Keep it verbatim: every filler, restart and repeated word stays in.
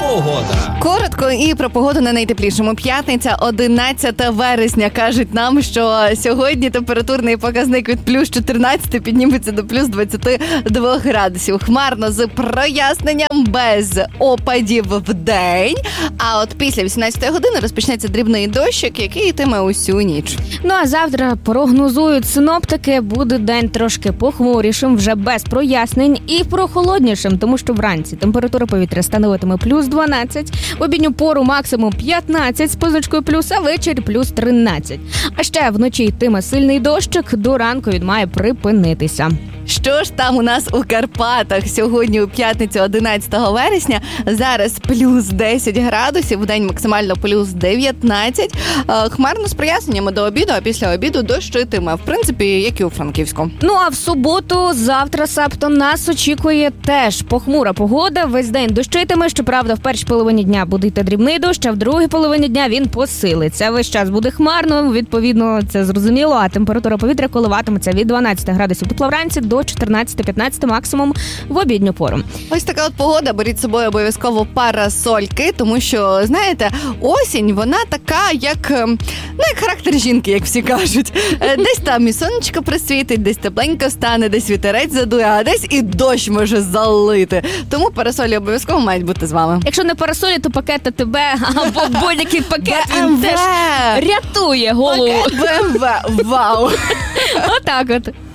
Погода. Коротко і про погоду на найтеплішому. П'ятниця, одинадцяте вересня. Кажуть нам, що сьогодні температурний показник від плюс чотирнадцяти підніметься до плюс двадцяти двох градусів. Хмарно з проясненням, без опадів в день. А от після вісімнадцятої години розпочнеться дрібний дощик, який йтиме усю ніч. Ну а завтра прогнозують синоптики, буде день трошки похмурішим, вже без прояснень і прохолоднішим, тому що вранці температура повітря становитиме плюс дванадцять, в обідню пору максимум п'ятнадцять з позначкою плюс, а ввечері плюс тринадцять. А ще вночі йтиме сильний дощик, до ранку він має припинитися. Що ж там у нас у Карпатах? Сьогодні у п'ятницю одинадцятого вересня, зараз плюс десять градусів, вдень максимально плюс дев'ятнадцять. Хмарно з проясненнями до обіду, а після обіду дощитиме. В принципі, як і у Франківську. Ну а в суботу, завтра, себто, нас очікує теж похмура погода. Весь день дощитиме, щоправда, в першій половині дня буде йти дрібний дощ, а в другій половині дня він посилиться. Весь час буде хмарно, відповідно, це зрозуміло, а температура повітря коливатиметься від дванадцяти градусів тепла вранці до чотирнадцяти-п'ятнадцяти максимум в обідню пору. Ось така от погода. Беріть з собою обов'язково парасольки, тому що, знаєте, осінь, вона така, як, ну, як характер жінки, як всі кажуть. Десь там і сонечко просвітить, десь тепленько стане, десь вітерець задує, а десь і дощ може залити. Тому парасолі обов'язково мають бути з вами. Якщо не парасолі, то пакет АТБ або будь-який пакет, бе ем ве. він теж рятує голову. Пакет бе ем ве. Вау! Отак от.